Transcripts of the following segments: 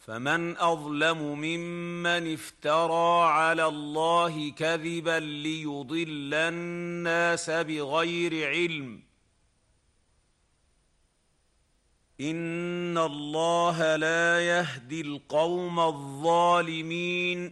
فمن أظلم ممن افترى على الله كذبا ليضل الناس بغير علم إن الله لا يهدي القوم الظالمين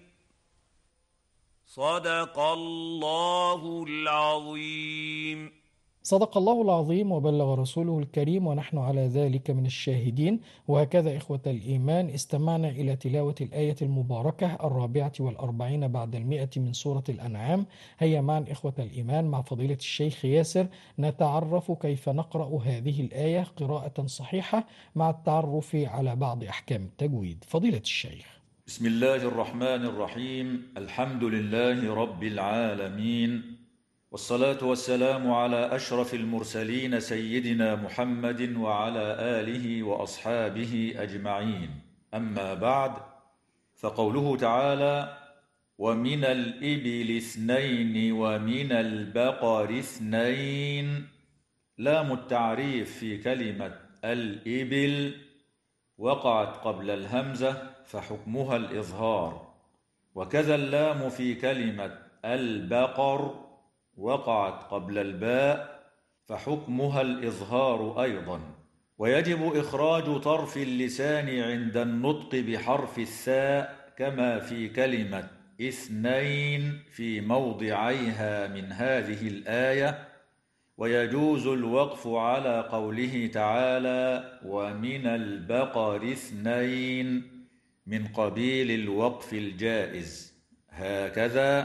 صدق الله العظيم. صدق الله العظيم وبلغ رسوله الكريم ونحن على ذلك من الشاهدين. وهكذا إخوة الإيمان استمعنا إلى تلاوة الآية المباركة 44 بعد 100 من سورة الأنعام. هيا معا إخوة الإيمان مع فضيلة الشيخ ياسر نتعرف كيف نقرأ هذه الآية قراءة صحيحة مع التعرف على بعض أحكام التجويد. فضيلة الشيخ. بسم الله الرحمن الرحيم. الحمد لله رب العالمين، والصلاة والسلام على أشرف المرسلين سيدنا محمد وعلى آله وأصحابه أجمعين. أما بعد، فقوله تعالى: ومن الإبل 2 ومن البقر 2. لام التعريف في كلمة الإبل وقعت قبل الهمزة فحكمها الإظهار، وكذا اللام في كلمة البقر وقعت قبل الباء فحكمها الإظهار أيضا. ويجب إخراج طرف اللسان عند النطق بحرف الثاء كما في كلمة 2 في موضعيها من هذه الآية. ويجوز الوقف على قوله تعالى: ومن البقر 2 من قبيل الوقف الجائز، هكذا